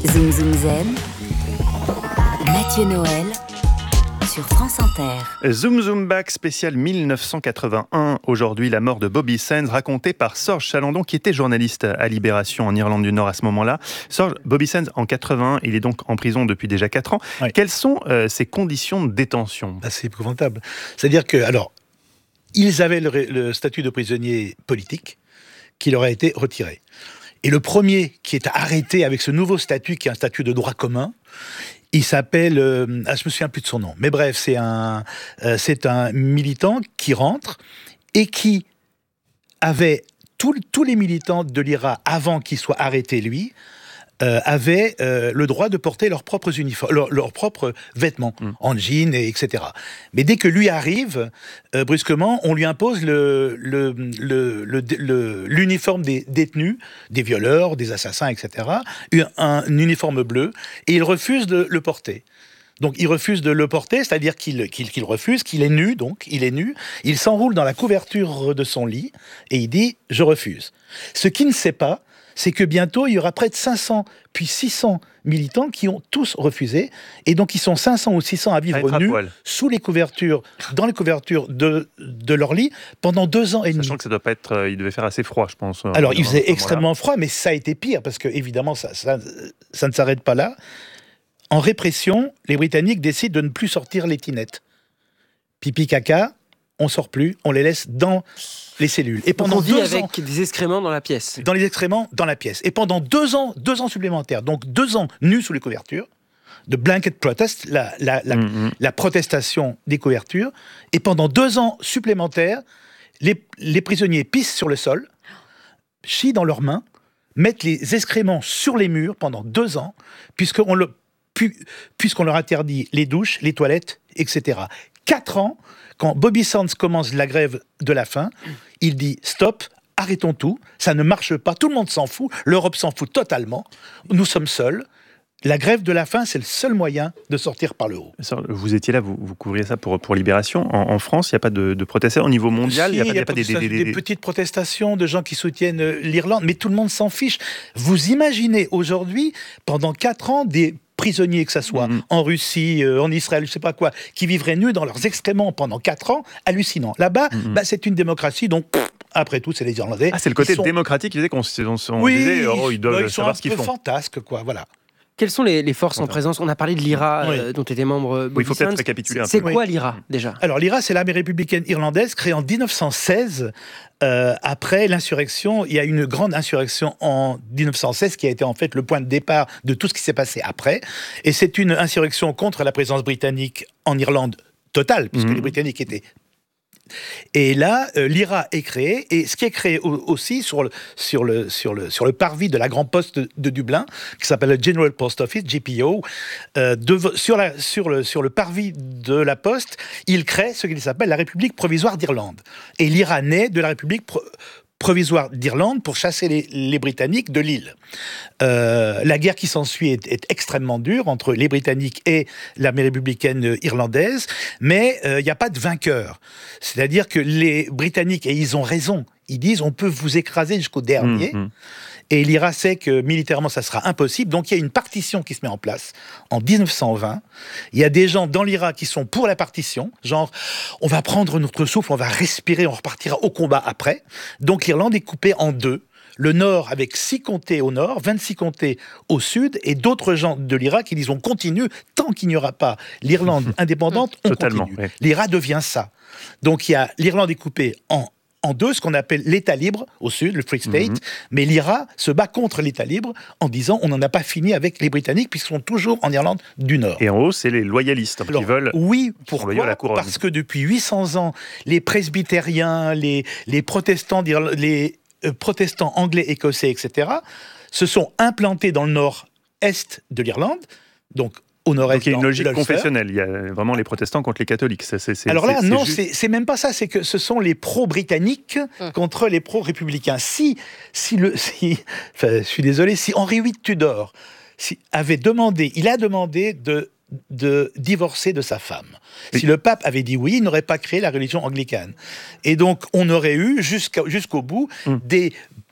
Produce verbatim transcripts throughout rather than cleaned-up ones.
Zoom Zoom Zen, Mathieu Noël sur France Inter. Zoom Zoom Back spécial mille neuf cent quatre-vingt-un. Aujourd'hui, la mort de Bobby Sands, racontée par Sorge Chalandon, qui était journaliste à Libération en Irlande du Nord à ce moment-là. Sorge, Bobby Sands, en quatre-vingt-un, il est donc en prison depuis déjà quatre ans. Oui. Quelles sont euh, ses conditions de détention ? Bah, c'est épouvantable. C'est-à-dire que, alors, ils avaient le, le statut de prisonnier politique qui leur a été retiré. Et le premier qui est arrêté avec ce nouveau statut, qui est un statut de droit commun, il s'appelle, euh, ah, je me souviens plus de son nom, mais bref, c'est un, euh, c'est un militant qui rentre et qui avait tout, tous les militants de l'I R A avant qu'il soit arrêté lui. Euh, avaient euh, le droit de porter leurs propres uniformes, leurs, leurs propres vêtements, mmh. en jean, et, etc. Mais dès que lui arrive, euh, brusquement, on lui impose le, le, le, le, le, l'uniforme des détenus, des violeurs, des assassins, et cetera, un, un uniforme bleu, et il refuse de le porter. Donc il refuse de le porter, c'est-à-dire qu'il, qu'il, qu'il refuse, qu'il est nu, donc il est nu, il s'enroule dans la couverture de son lit, et il dit « je refuse ». Ce qu'il ne sait pas, c'est que bientôt, il y aura près de cinq cents, puis six cents militants qui ont tous refusé. Et donc, ils sont cinq cents ou six cents à vivre à nus, sous les couvertures, dans les couvertures de, de leur lit, pendant deux ans et demi. Sachant que ça doit pas être... Euh, il devait faire assez froid, je pense. Alors, il faisait extrêmement froid, mais ça a été pire, parce que, évidemment, ça, ça, ça ne s'arrête pas là. En répression, les Britanniques décident de ne plus sortir les tinettes. Pipi, caca, on sort plus, on les laisse dans les cellules. Et pendant on vit deux avec ans, des excréments dans la pièce. Dans les excréments dans la pièce. Et pendant deux ans, deux ans supplémentaires, donc deux ans nus sous les couvertures, de blanket protest, la, la, la, mm-hmm. la protestation des couvertures, et pendant deux ans supplémentaires, les, les prisonniers pissent sur le sol, chient dans leurs mains, mettent les excréments sur les murs pendant deux ans, puisqu'on, le, pu, puisqu'on leur interdit les douches, les toilettes, et cetera. Quatre ans, quand Bobby Sands commence la grève de la faim, il dit « Stop, arrêtons tout, ça ne marche pas, tout le monde s'en fout, l'Europe s'en fout totalement, nous sommes seuls. La grève de la faim, c'est le seul moyen de sortir par le haut. » Vous étiez là, vous, vous couvriez ça pour, pour Libération. En, en France, il n'y a pas de, de protestations au niveau mondial. Si, il n'y a, a, a pas des, des, des, des, des petites protestations de gens qui soutiennent l'Irlande, mais tout le monde s'en fiche. Vous imaginez aujourd'hui, pendant quatre ans, des prisonniers, que ça soit mmh. en Russie, euh, en Israël, je ne sais pas quoi, qui vivraient nus dans leurs excréments pendant quatre ans, hallucinant. Là-bas, mmh. bah, c'est une démocratie, donc pff, après tout, c'est les Irlandais. Ah, c'est le côté sont... démocratique qui faisait qu'on on, on oui, disait oh, ils doivent bah, ils savoir ce qu'ils font. Ils sont un peu fantasques, quoi, voilà. Quelles sont les, les forces en présence ? On a parlé de l'I R A, oui. euh, dont était membre Bobby oui, il faut Sands. peut-être récapituler un peu. C'est quoi oui. l'I R A, déjà ? Alors, l'I R A, c'est l'armée républicaine irlandaise, créée en dix-neuf cent seize. Euh, après l'insurrection, il y a une grande insurrection en dix-neuf cent seize qui a été en fait le point de départ de tout ce qui s'est passé après. Et c'est une insurrection contre la présence britannique en Irlande totale, puisque mmh. les Britanniques étaient... Et là, euh, l'I R A est créé, et ce qui est créé au- aussi sur le, sur, le, sur, le, sur le parvis de la Grande Poste de, de Dublin, qui s'appelle le General Post Office, G P O, euh, de, sur, la, sur, le, sur le parvis de la Poste, il crée ce qu'il s'appelle la République provisoire d'Irlande. Et l'I R A naît de la République pro- provisoire d'Irlande pour chasser les, les Britanniques de l'île. Euh, la guerre qui s'ensuit est, est extrêmement dure entre les Britanniques et l'armée républicaine irlandaise, mais il euh, n'y a pas de vainqueur. C'est-à-dire que les Britanniques, et ils ont raison, ils disent on peut vous écraser jusqu'au dernier, mmh, mmh. Et l'I R A sait que militairement ça sera impossible, donc il y a une partition qui se met en place en dix-neuf cent vingt. Il y a des gens dans l'I R A qui sont pour la partition, genre on va prendre notre souffle, on va respirer, on repartira au combat après. Donc l'Irlande est coupée en deux. Le nord avec six comtés au nord, vingt-six comtés au sud, et d'autres gens de l'I R A qui disent on continue, tant qu'il n'y aura pas l'Irlande indépendante, on Totalement, continue. Ouais. L'I R A devient ça. Donc il y a l'Irlande est coupée en en deux, ce qu'on appelle l'État libre au sud, le Free State, mmh. mais l'I R A se bat contre l'État libre en disant on n'en a pas fini avec les Britanniques puisqu'ils sont toujours en Irlande du Nord. Et en haut, c'est les loyalistes Alors, qui veulent... Oui, pourquoi ? Parce que depuis huit cents ans, les presbytériens, les, les, protestants, les euh, protestants anglais, écossais, et cetera, se sont implantés dans le nord-est de l'Irlande, donc au nord-est. Donc il y a une logique confessionnelle. Il y a vraiment les protestants contre les catholiques. C'est, c'est, Alors là, c'est, non, c'est, c'est, c'est même pas ça. C'est que ce sont les pro-britanniques mmh. contre les pro-républicains. Si, si le, si, enfin, je suis désolé, si Henri huit Tudor si, avait demandé, il a demandé de de divorcer de sa femme. Oui. Si le pape avait dit oui, il n'aurait pas créé la religion anglicane. Et donc, on aurait eu jusqu'à, jusqu'au bout mmh. des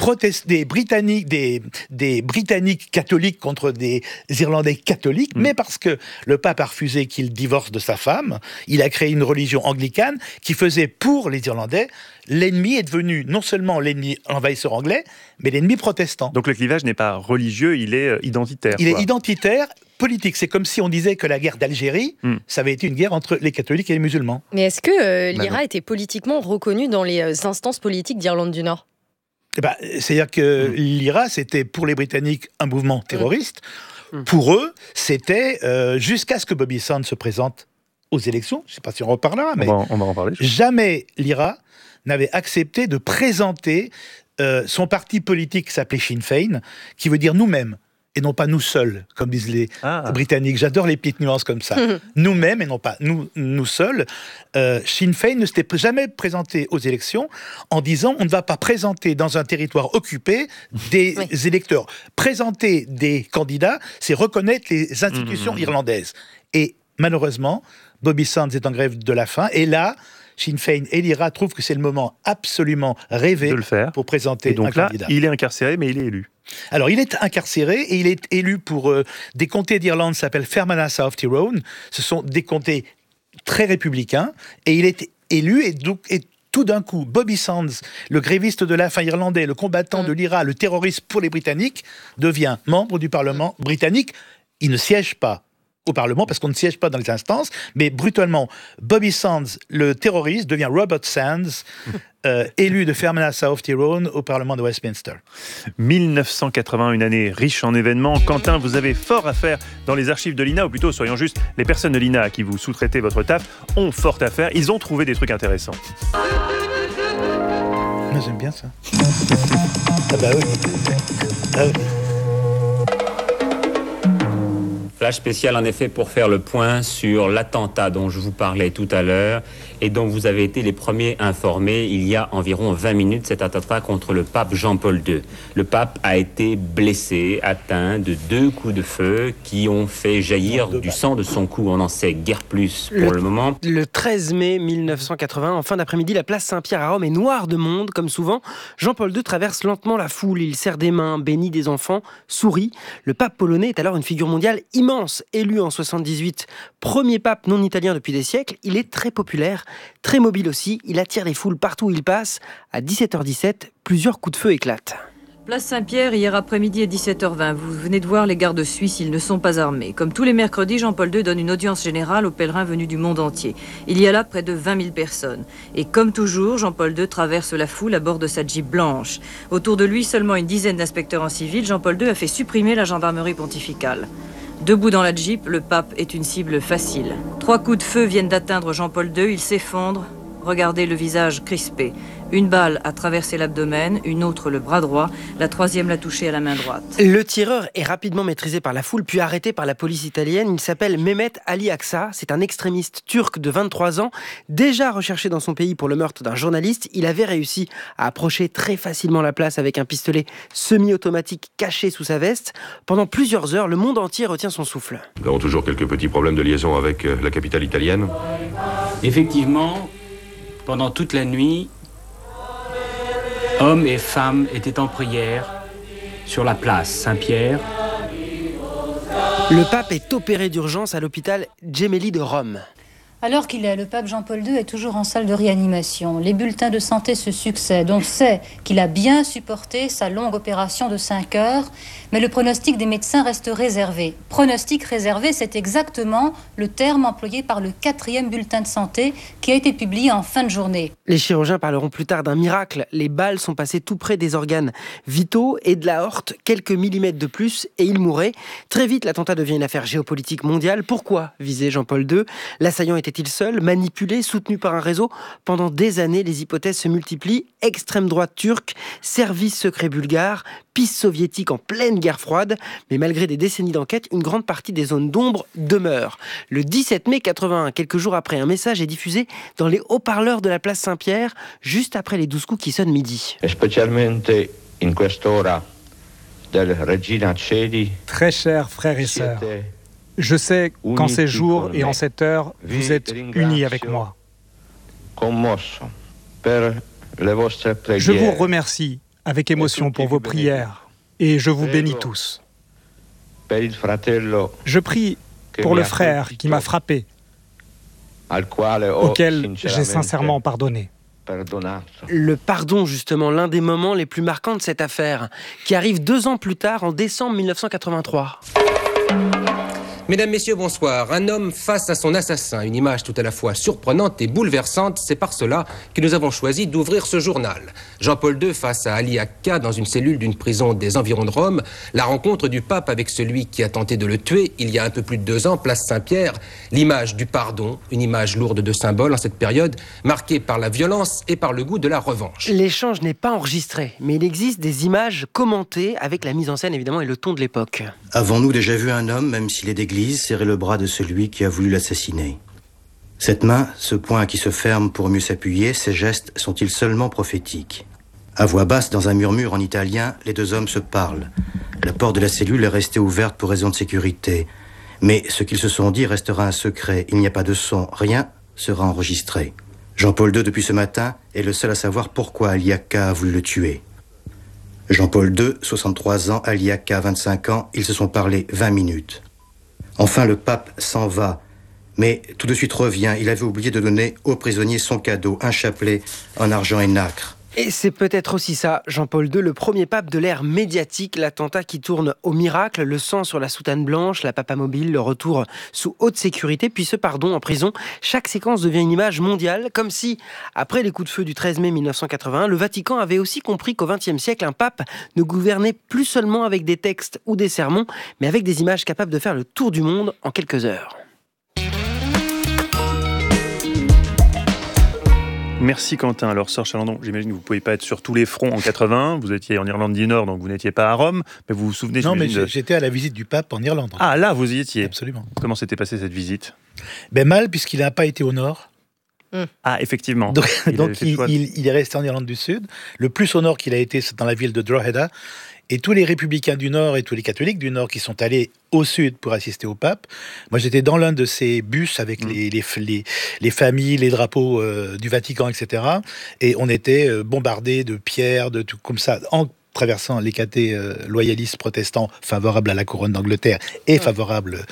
protest, des Britanniques, des, des Britanniques catholiques contre des Irlandais catholiques, mmh. mais parce que le pape a refusé qu'il divorce de sa femme, il a créé une religion anglicane qui faisait pour les Irlandais, l'ennemi est devenu non seulement l'ennemi envahisseur anglais, mais l'ennemi protestant. Donc le clivage n'est pas religieux, il est identitaire. Il quoi. est identitaire, politique. C'est comme si on disait que la guerre d'Algérie, mm. ça avait été une guerre entre les catholiques et les musulmans. Mais est-ce que euh, l'I R A bah était politiquement reconnu dans les euh, instances politiques d'Irlande du Nord ? Eh ben, c'est-à-dire que mm. l'I R A, c'était pour les Britanniques un mouvement terroriste. Mm. Pour eux, c'était euh, jusqu'à ce que Bobby Sands se présente aux élections. Je ne sais pas si on reparlera, mais on va, on va en parler. Jamais l'I R A n'avait accepté de présenter euh, son parti politique qui s'appelait Sinn Féin, qui veut dire nous-mêmes, et non pas nous seuls, comme disent les ah. Britanniques. J'adore les petites nuances comme ça. Nous-mêmes, et non pas nous, nous seuls. Euh, Sinn Féin ne s'était jamais présenté aux élections en disant on ne va pas présenter dans un territoire occupé des oui. électeurs. Présenter des candidats, c'est reconnaître les institutions mmh. irlandaises. Et malheureusement, Bobby Sands est en grève de la faim, et là, Sinn Féin et l'I R A trouvent que c'est le moment absolument rêvé de le faire. Pour présenter et donc un là, candidat. Il est incarcéré, mais il est élu. Alors, il est incarcéré et il est élu pour euh, des comtés d'Irlande qui s'appellent Fermanagh South Tyrone. Ce sont des comtés très républicains et il est élu et, donc, et tout d'un coup, Bobby Sands, le gréviste de la faim irlandais, le combattant mmh. de l'I R A, le terroriste pour les Britanniques, devient membre du Parlement britannique. Il ne siège pas au Parlement, parce qu'on ne siège pas dans les instances, mais brutalement, Bobby Sands, le terroriste, devient Robert Sands, euh, élu de Fermanagh South Tyrone au Parlement de Westminster. mille neuf cent quatre-vingts, une année riche en événements. Quentin, vous avez fort à faire dans les archives de l'I N A, ou plutôt, soyons justes, les personnes de l'I N A à qui vous sous-traitez votre taf ont fort à faire. Ils ont trouvé des trucs intéressants. Moi, j'aime bien ça. Ah bah oui. Ah oui. Flash spécial en effet pour faire le point sur l'attentat dont je vous parlais tout à l'heure et dont vous avez été les premiers informés il y a environ vingt minutes, cet attentat contre le pape Jean-Paul deux. Le pape a été blessé, atteint de deux coups de feu qui ont fait jaillir du sang de son cou. On n'en sait guère plus pour le, le moment. Le treize mai mille neuf cent quatre-vingts, en fin d'après-midi, la place Saint-Pierre à Rome est noire de monde, comme souvent. Jean-Paul deux traverse lentement la foule, il serre des mains, bénit des enfants, sourit. Le pape polonais est alors une figure mondiale immense. Élu en soixante-dix-huit, premier pape non italien depuis des siècles, il est très populaire, très mobile aussi, il attire les foules partout où il passe. À dix-sept heures dix-sept, plusieurs coups de feu éclatent. Place Saint-Pierre, hier après-midi à dix-sept heures vingt. Vous venez de voir les gardes suisses, ils ne sont pas armés. Comme tous les mercredis, Jean-Paul deux donne une audience générale aux pèlerins venus du monde entier. Il y a là près de vingt mille personnes. Et comme toujours, Jean-Paul deux traverse la foule à bord de sa Jeep blanche. Autour de lui, seulement une dizaine d'inspecteurs en civil. Jean-Paul deux a fait supprimer la gendarmerie pontificale. Debout dans la Jeep, le pape est une cible facile. Trois coups de feu viennent d'atteindre Jean-Paul deux, il s'effondre. Regardez le visage crispé. Une balle a traversé l'abdomen, une autre le bras droit, la troisième l'a touché à la main droite. Le tireur est rapidement maîtrisé par la foule, puis arrêté par la police italienne. Il s'appelle Mehmet Ali Aksa, c'est un extrémiste turc de vingt-trois ans, déjà recherché dans son pays pour le meurtre d'un journaliste. Il avait réussi à approcher très facilement la place avec un pistolet semi-automatique caché sous sa veste. Pendant plusieurs heures, le monde entier retient son souffle. Nous avons toujours quelques petits problèmes de liaison avec la capitale italienne. Effectivement, pendant toute la nuit, hommes et femmes étaient en prière sur la place Saint-Pierre. Le pape est opéré d'urgence à l'hôpital Gemelli de Rome. Alors qu'il est, le pape Jean-Paul deux est toujours en salle de réanimation. Les bulletins de santé se succèdent. On sait qu'il a bien supporté sa longue opération de cinq heures, mais le pronostic des médecins reste réservé. Pronostic réservé, c'est exactement le terme employé par le quatrième bulletin de santé qui a été publié en fin de journée. Les chirurgiens parleront plus tard d'un miracle. Les balles sont passées tout près des organes vitaux et de l'aorte, quelques millimètres de plus, et il mourait. Très vite, l'attentat devient une affaire géopolitique mondiale. Pourquoi visait Jean-Paul deux ? L'assaillant était Est-il seul, manipulé, soutenu par un réseau ? Pendant des années, les hypothèses se multiplient. Extrême droite turque, service secret bulgare, piste soviétique en pleine guerre froide. Mais malgré des décennies d'enquête, une grande partie des zones d'ombre demeure. Le dix-sept mai quatre-vingt-un, quelques jours après, un message est diffusé dans les haut-parleurs de la place Saint-Pierre, juste après les douze coups qui sonnent midi. Spécialmente in quest'ora del Regina Coeli. Très chers frères et sœurs, je sais qu'en ces jours et en cette heure, vous êtes unis avec moi. Je vous remercie avec émotion pour vos prières, et je vous bénis tous. Je prie pour le frère qui m'a frappé, auquel j'ai sincèrement pardonné. Le pardon, justement, l'un des moments les plus marquants de cette affaire, qui arrive deux ans plus tard, en décembre mille neuf cent quatre-vingt-trois. Mesdames, Messieurs, bonsoir. Un homme face à son assassin, une image tout à la fois surprenante et bouleversante. C'est par cela que nous avons choisi d'ouvrir ce journal. Jean-Paul deux face à Ali Hakka dans une cellule d'une prison des environs de Rome. La rencontre du pape avec celui qui a tenté de le tuer il y a un peu plus de deux ans, place Saint-Pierre. L'image du pardon, une image lourde de symboles en cette période, marquée par la violence et par le goût de la revanche. L'échange n'est pas enregistré, mais il existe des images commentées avec la mise en scène évidemment et le ton de l'époque. Avons-nous déjà vu un homme, même s'il est d'église, serrer le bras de celui qui a voulu l'assassiner? Cette main, ce poing qui se ferme pour mieux s'appuyer, ces gestes sont-ils seulement prophétiques? À voix basse, dans un murmure en italien, les deux hommes se parlent. La porte de la cellule est restée ouverte pour raison de sécurité. Mais ce qu'ils se sont dit restera un secret. Il n'y a pas de son, rien sera enregistré. Jean-Paul deux, depuis ce matin, est le seul à savoir pourquoi Ali Hakka a voulu le tuer. Jean-Paul deux, soixante-trois ans, Ali Hakka, vingt-cinq ans, ils se sont parlé vingt minutes. Enfin, le pape s'en va, mais tout de suite revient. Il avait oublié de donner au prisonnier son cadeau, un chapelet en argent et nacre. Et c'est peut-être aussi ça, Jean-Paul deux, le premier pape de l'ère médiatique, l'attentat qui tourne au miracle, le sang sur la soutane blanche, la papamobile, le retour sous haute sécurité, puis ce pardon en prison. Chaque séquence devient une image mondiale, comme si, après les coups de feu du treize mai mille neuf cent quatre-vingt-un, le Vatican avait aussi compris qu'au vingtième siècle, un pape ne gouvernait plus seulement avec des textes ou des sermons, mais avec des images capables de faire le tour du monde en quelques heures. Merci Quentin. Alors Serge Chalandon, j'imagine que vous ne pouvez pas être sur tous les fronts en quatre-vingt-un. Vous étiez en Irlande du Nord, donc vous n'étiez pas à Rome. Mais vous vous souvenez... Non, mais de... j'étais à la visite du pape en Irlande. Ah, là, vous y étiez. Absolument. Comment s'était passée cette visite? Ben mal, puisqu'il n'a pas été au Nord. Mmh. Ah, effectivement. Donc, il, donc il, de... il, il est resté en Irlande du Sud. Le plus au Nord qu'il a été, c'est dans la ville de Drogheda. Et tous les républicains du Nord et tous les catholiques du Nord qui sont allés au Sud pour assister au pape. Moi, j'étais dans l'un de ces bus avec mmh. les, les, les, les familles, les drapeaux euh, du Vatican, et cetera. Et on était euh, bombardés de pierres, de tout comme ça, en traversant les cathés euh, loyalistes protestants favorables à la couronne d'Angleterre et mmh. favorables.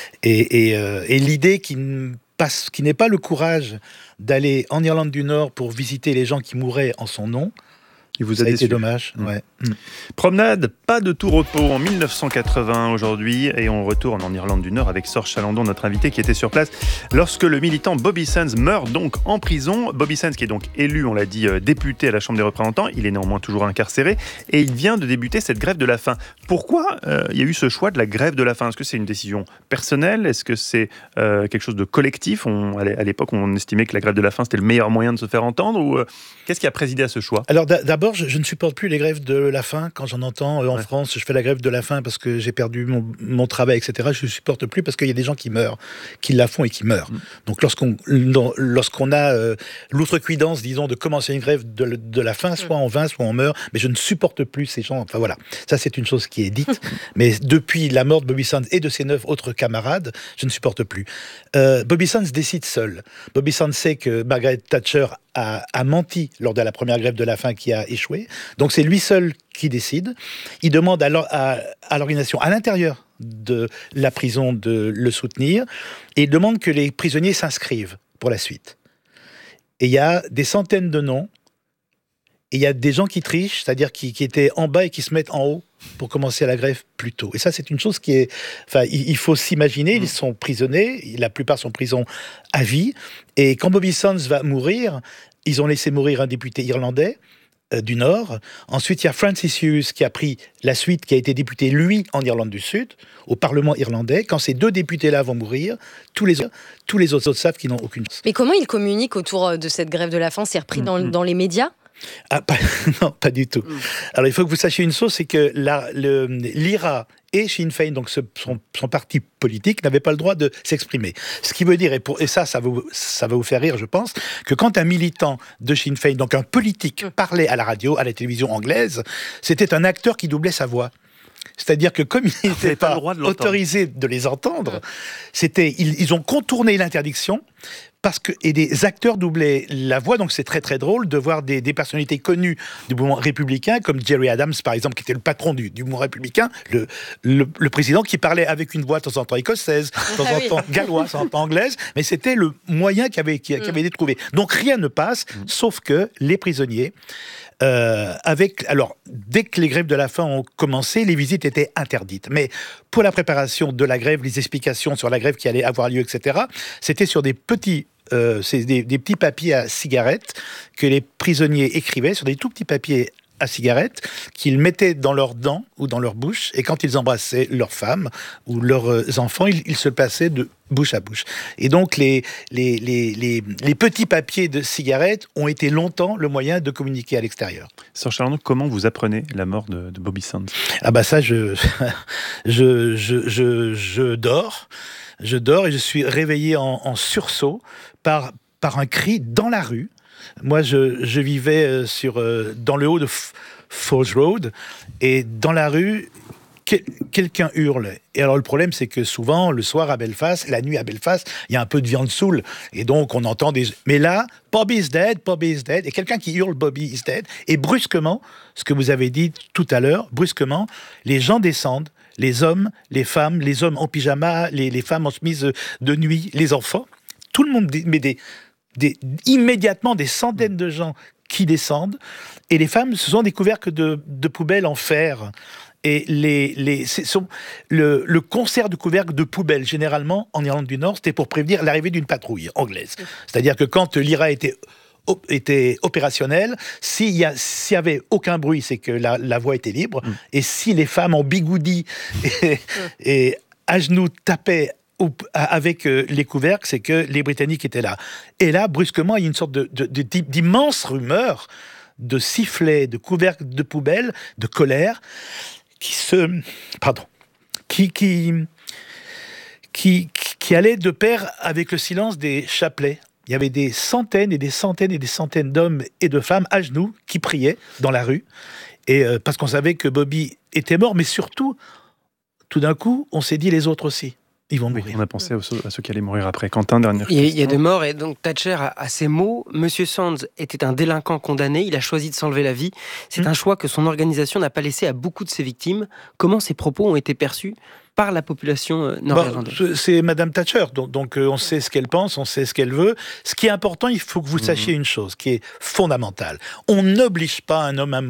Et, et, euh, et l'idée qui passe, qui n'est pas le courage d'aller en Irlande du Nord pour visiter les gens qui mouraient en son nom. Il vous ça a, a été dommage. Mmh. Ouais. Mmh. Promenade, pas de tout repos en mille neuf cent quatre-vingt aujourd'hui et on retourne en Irlande du Nord avec Serge Chalandon, notre invité qui était sur place lorsque le militant Bobby Sands meurt donc en prison. Bobby Sands qui est donc élu, on l'a dit, député à la Chambre des représentants, il est néanmoins toujours incarcéré et il vient de débuter cette grève de la faim. Pourquoi euh, il y a eu ce choix de la grève de la faim? Est-ce que c'est une décision personnelle? Est-ce que c'est euh, quelque chose de collectif? on, À l'époque, on estimait que la grève de la faim c'était le meilleur moyen de se faire entendre ou euh, qu'est-ce qui a présidé à ce choix? Alors d'abord, Je, je ne supporte plus les grèves de la faim. Quand j'en entends euh, en ouais. France, je fais la grève de la faim parce que j'ai perdu mon, mon travail, et cetera. Je ne supporte plus parce qu'il y a des gens qui meurent, qui la font et qui meurent. Mmh. Donc lorsqu'on, lorsqu'on a euh, l'outrecuidance, disons, de commencer une grève de, de la faim, soit on vint, soit on meurt, mais je ne supporte plus ces gens. Enfin voilà, ça c'est une chose qui est dite. Mais depuis la mort de Bobby Sands et de ses neuf autres camarades, je ne supporte plus. Euh, Bobby Sands décide seul. Bobby Sands sait que Margaret Thatcher A, a menti lors de la première grève de la faim qui a échoué. Donc c'est lui seul qui décide. Il demande à, à, à l'organisation à l'intérieur de la prison de le soutenir et il demande que les prisonniers s'inscrivent pour la suite. Et il y a des centaines de noms et il y a des gens qui trichent, c'est-à-dire qui, qui étaient en bas et qui se mettent en haut pour commencer la grève plus tôt. Et ça, c'est une chose qui est... Enfin, il, il faut s'imaginer, ils sont prisonniers, la plupart sont prison à vie, et quand Bobby Sands va mourir, ils ont laissé mourir un député irlandais euh, du Nord. Ensuite, il y a Francis Hughes qui a pris la suite, qui a été député, lui, en Irlande du Sud, au Parlement irlandais. Quand ces deux députés-là vont mourir, tous les, tous les autres, autres savent qu'ils n'ont aucune chance. Mais comment ils communiquent autour de cette grève de la faim? C'est repris mmh. dans, dans les médias? Ah, pas, non, pas du tout. Mmh. Alors, il faut que vous sachiez une chose, c'est que la, le, l'I R A et Sinn Féin, donc ce, son, son parti politique, n'avaient pas le droit de s'exprimer. Ce qui veut dire, et, pour, et ça, ça va, vous, ça va vous faire rire, je pense, que quand un militant de Sinn Féin, donc un politique, parlait à la radio, à la télévision anglaise, c'était un acteur qui doublait sa voix. C'est-à-dire que comme ils n'étaient pas, pas autorisés de les entendre, c'était, ils, ils ont contourné l'interdiction parce que, et des acteurs doublaient la voix, donc c'est très très drôle de voir des, des personnalités connues du mouvement républicain, comme Jerry Adams par exemple, qui était le patron du, du mouvement républicain, le, le, le président qui parlait avec une voix de temps en temps écossaise, de temps en temps galloise, de temps en temps anglaise, mais c'était le moyen qui avait, qui, qui avait été trouvé. Donc rien ne passe, mmh. sauf que les prisonniers, Euh, avec, alors, dès que les grèves de la faim ont commencé, les visites étaient interdites. Mais pour la préparation de la grève, les explications sur la grève qui allait avoir lieu, et cetera, c'était sur des petits, euh, c'est des, des petits papiers à cigarettes que les prisonniers écrivaient, sur des tout petits papiers à cigarettes qu'ils mettaient dans leurs dents ou dans leur bouche, et quand ils embrassaient leurs femmes ou leurs enfants, ils, ils se passaient de bouche à bouche. Et donc les, les, les, les, les petits papiers de cigarettes ont été longtemps le moyen de communiquer à l'extérieur. Sir Chalandon, comment vous apprenez la mort de, de Bobby Sands ? Ah bah ça, je, je, je, je, je dors, je dors et je suis réveillé en, en sursaut par, par un cri dans la rue. Moi, je, je vivais sur, euh, dans le haut de F- Falls Road, et dans la rue, que, quelqu'un hurle. Et alors, le problème, c'est que souvent, le soir à Belfast, la nuit à Belfast, il y a un peu de viande saoule, et donc on entend des... Mais là, Bobby is dead, Bobby is dead, et quelqu'un qui hurle Bobby is dead, et brusquement, ce que vous avez dit tout à l'heure, brusquement, les gens descendent, les hommes, les femmes, les hommes en pyjama, les, les femmes en chemise de nuit, les enfants, tout le monde met des... Des, immédiatement des centaines de gens qui descendent, et les femmes, ce sont des couvercles de, de poubelles en fer. Et les, les, sont, le, le concert de couvercles de poubelles, généralement, en Irlande du Nord, c'était pour prévenir l'arrivée d'une patrouille anglaise. C'est-à-dire que quand l'I R A était, était opérationnelle, s'il y, a, s'il y avait aucun bruit, c'est que la, la voie était libre, mm. et si les femmes en bigoudi et, et à genoux tapaient avec les couvercles, c'est que les Britanniques étaient là. Et là, brusquement, il y a une sorte de, de, de, d'immense rumeur de sifflets, de couvercles de poubelle, de colère, qui se... Pardon. Qui, qui, qui, qui allait de pair avec le silence des chapelets. Il y avait des centaines et des centaines et des centaines d'hommes et de femmes à genoux qui priaient dans la rue, et, euh, parce qu'on savait que Bobby était mort, mais surtout, tout d'un coup, on s'est dit les autres aussi. Ils vont mourir. Oui, on a pensé à ceux, à ceux qui allaient mourir après. Quentin, dernière il y, a, question. il y a des morts, et donc Thatcher a, a ces mots. Monsieur Sands était un délinquant condamné, il a choisi de s'enlever la vie. C'est mmh. un choix que son organisation n'a pas laissé à beaucoup de ses victimes. Comment ces propos ont été perçus par la population nord-irlandaise? Bon, c'est Madame Thatcher, donc, donc euh, on sait ce qu'elle pense, on sait ce qu'elle veut. Ce qui est important, il faut que vous sachiez mmh. une chose qui est fondamentale. On n'oblige pas un homme à